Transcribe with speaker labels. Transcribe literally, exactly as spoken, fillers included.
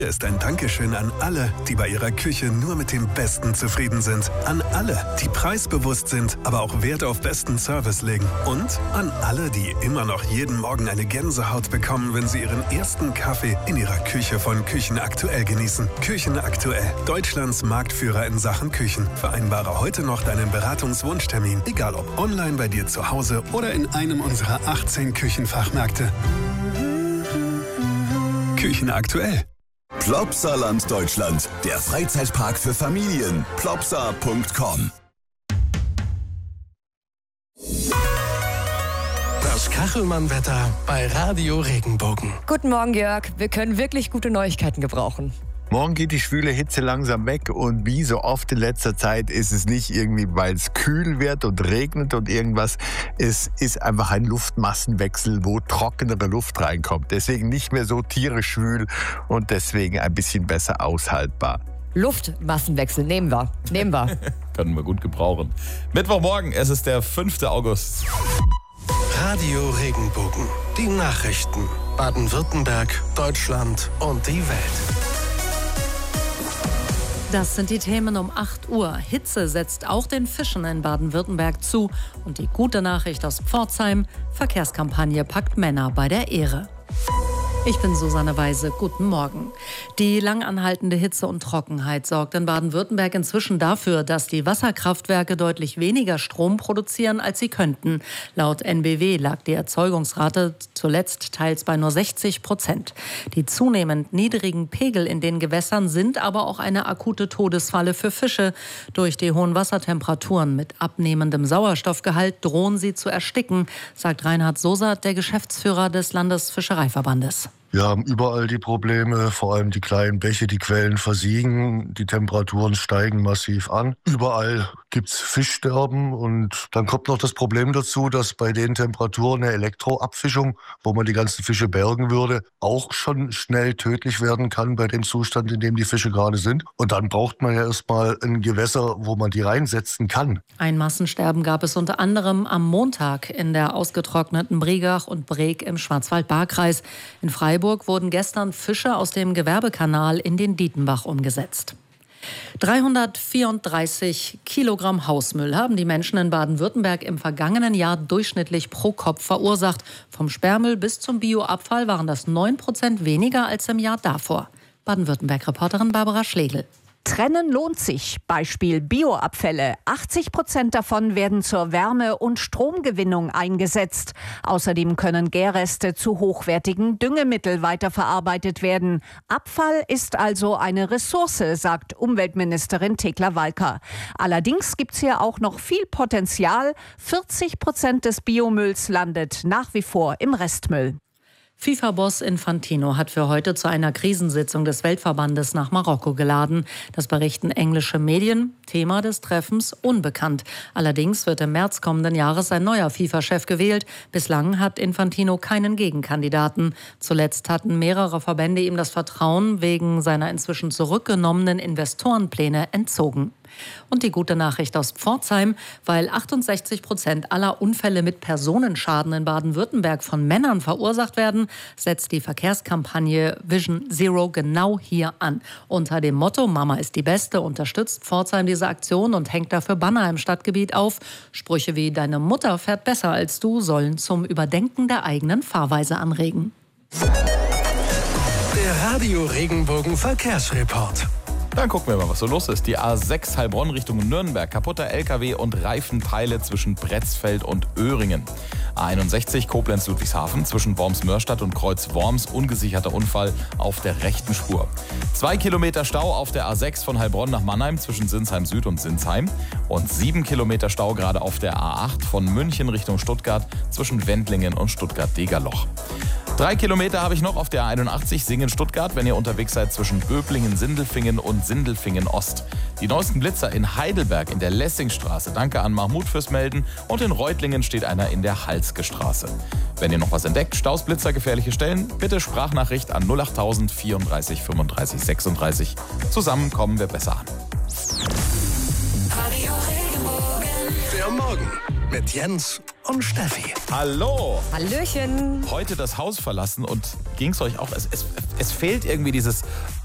Speaker 1: Hier ist ein Dankeschön an alle, die bei ihrer Küche nur mit dem Besten zufrieden sind. An alle, die preisbewusst sind, aber auch Wert auf besten Service legen. Und an alle, die immer noch jeden Morgen eine Gänsehaut bekommen, wenn sie ihren ersten Kaffee in ihrer Küche von Küchen Aktuell genießen. Küchen Aktuell, Deutschlands Marktführer in Sachen Küchen. Vereinbare heute noch deinen Beratungswunschtermin, egal ob online bei dir zu Hause oder in einem unserer achtzehn Küchenfachmärkte. Küchen Aktuell.
Speaker 2: Plopsaland Deutschland, der Freizeitpark für Familien. plopsa punkt com.
Speaker 3: Das Kachelmann-Wetter bei Radio Regenbogen.
Speaker 4: Guten Morgen, Jörg. Wir können wirklich gute Neuigkeiten gebrauchen.
Speaker 5: Morgen geht die schwüle Hitze langsam weg und wie so oft in letzter Zeit ist es nicht irgendwie, weil es kühl wird und regnet und irgendwas. Es ist einfach ein Luftmassenwechsel, wo trockenere Luft reinkommt. Deswegen nicht mehr so tierisch schwül und deswegen ein bisschen besser aushaltbar.
Speaker 4: Luftmassenwechsel, nehmen wir. Nehmen wir.
Speaker 6: Können wir gut gebrauchen. Mittwochmorgen, es ist der fünfte August.
Speaker 3: Radio Regenbogen. Die Nachrichten. Baden-Württemberg, Deutschland und die Welt.
Speaker 7: Das sind die Themen um acht Uhr. Hitze setzt auch den Fischen in Baden-Württemberg zu. Und die gute Nachricht aus Pforzheim: Verkehrskampagne packt Männer bei der Ehre. Ich bin Susanne Weise. Guten Morgen. Die langanhaltende Hitze und Trockenheit sorgt in Baden-Württemberg inzwischen dafür, dass die Wasserkraftwerke deutlich weniger Strom produzieren, als sie könnten. Laut N B W lag die Erzeugungsrate zuletzt teils bei nur sechzig Prozent. Die zunehmend niedrigen Pegel in den Gewässern sind aber auch eine akute Todesfalle für Fische. Durch die hohen Wassertemperaturen mit abnehmendem Sauerstoffgehalt drohen sie zu ersticken, sagt Reinhard Sosat, der Geschäftsführer des Landesfischereiverbandes.
Speaker 8: Wir haben überall die Probleme, vor allem die kleinen Bäche, die Quellen versiegen, die Temperaturen steigen massiv an. Überall gibt's Fischsterben und dann kommt noch das Problem dazu, dass bei den Temperaturen eine Elektroabfischung, wo man die ganzen Fische bergen würde, auch schon schnell tödlich werden kann bei dem Zustand, in dem die Fische gerade sind. Und dann braucht man ja erstmal ein Gewässer, wo man die reinsetzen kann.
Speaker 7: Ein Massensterben gab es unter anderem am Montag in der ausgetrockneten Brigach und Breg im Schwarzwald-Baar-Kreis. In Freiburg wurden gestern Fische aus dem Gewerbekanal in den Dietenbach umgesetzt. dreihundertvierunddreißig Kilogramm Hausmüll haben die Menschen in Baden-Württemberg im vergangenen Jahr durchschnittlich pro Kopf verursacht. Vom Sperrmüll bis zum Bioabfall waren das neun Prozent weniger als im Jahr davor. Baden-Württemberg-Reporterin Barbara Schlegel.
Speaker 9: Trennen lohnt sich. Beispiel Bioabfälle. achtzig Prozent davon werden zur Wärme- und Stromgewinnung eingesetzt. Außerdem können Gärreste zu hochwertigen Düngemittel weiterverarbeitet werden. Abfall ist also eine Ressource, sagt Umweltministerin Thekla Walker. Allerdings gibt es hier auch noch viel Potenzial. vierzig Prozent des Biomülls landet nach wie vor im Restmüll.
Speaker 7: FIFA-Boss Infantino hat für heute zu einer Krisensitzung des Weltverbandes nach Marokko geladen. Das berichten englische Medien. Thema des Treffens unbekannt. Allerdings wird im März kommenden Jahres ein neuer FIFA-Chef gewählt. Bislang hat Infantino keinen Gegenkandidaten. Zuletzt hatten mehrere Verbände ihm das Vertrauen wegen seiner inzwischen zurückgenommenen Investorenpläne entzogen. Und die gute Nachricht aus Pforzheim: Weil achtundsechzig Prozent aller Unfälle mit Personenschaden in Baden-Württemberg von Männern verursacht werden, setzt die Verkehrskampagne Vision Zero genau hier an. Unter dem Motto Mama ist die Beste unterstützt Pforzheim diese Aktion und hängt dafür Banner im Stadtgebiet auf. Sprüche wie Deine Mutter fährt besser als du sollen zum Überdenken der eigenen Fahrweise anregen.
Speaker 3: Der Radio Regenbogen Verkehrsreport.
Speaker 6: Dann gucken wir mal, was so los ist. Die A sechs Heilbronn Richtung Nürnberg. Kaputter L K W und Reifenteile zwischen Bretzfeld und Öhringen. A einundsechzig Koblenz-Ludwigshafen zwischen Worms-Mörstadt und Kreuz-Worms. Ungesicherter Unfall auf der rechten Spur. Zwei Kilometer Stau auf der A sechs von Heilbronn nach Mannheim zwischen Sinsheim Süd und Sinsheim. Und sieben Kilometer Stau gerade auf der A acht von München Richtung Stuttgart zwischen Wendlingen und Stuttgart-Degerloch. Drei Kilometer habe ich noch auf der A einundachtzig Singen-Stuttgart, wenn ihr unterwegs seid zwischen Böblingen-Sindelfingen und Sindelfingen-Ost. Die neuesten Blitzer in Heidelberg in der Lessingstraße. Danke an Mahmoud fürs Melden. Und in Reutlingen steht einer in der Halske Straße. Wenn ihr noch was entdeckt, Staus, Blitzer, gefährliche Stellen, bitte Sprachnachricht an null acht null null vierunddreißig fünfunddreißig sechsunddreißig. Zusammen kommen wir besser an.
Speaker 3: Der Morgen mit Jens und Steffi.
Speaker 6: Hallo!
Speaker 4: Hallöchen!
Speaker 6: Heute das Haus verlassen und ging es euch auch? Es, es, es fehlt irgendwie dieses